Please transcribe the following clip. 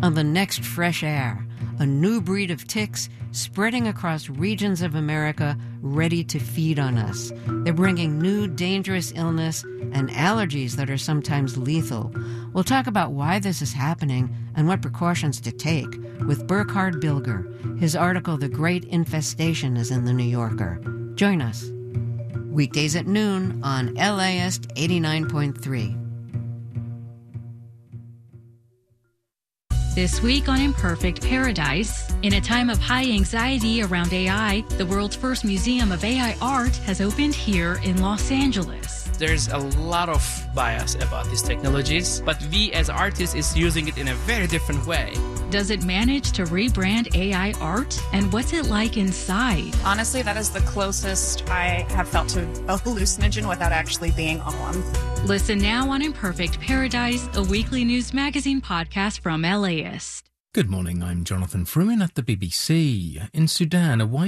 on the next fresh air, a new breed of ticks spreading across regions of America ready to feed on us. They're bringing new dangerous illness and allergies that are sometimes lethal. We'll talk about why this is happening and what precautions to take with Burkhard Bilger. His article, The Great Infestation, is in The New Yorker. Join us. Weekdays at noon on LAist 89.3. This week on Imperfect Paradise, in a time of high anxiety around AI, the world's first museum of AI art has opened here in Los Angeles. There's a lot of bias about these technologies, but we as artists is using it in a very different way. Does it manage to rebrand AI art? And what's it like inside? Honestly, that is the closest I have felt to a hallucinogen without actually being on one. Listen now on Imperfect Paradise, a weekly news magazine podcast from LAist. Good morning, I'm Jonathan Fruin at the BBC. In Sudan, a